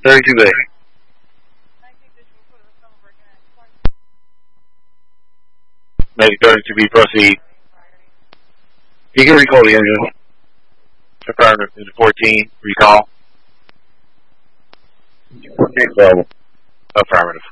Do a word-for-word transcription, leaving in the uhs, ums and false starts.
thirty-two B. Maybe thirty-two B, proceed. You can recall the engine. Affirmative. Is it fourteen? Recall. fourteen, Bravo. Affirmative.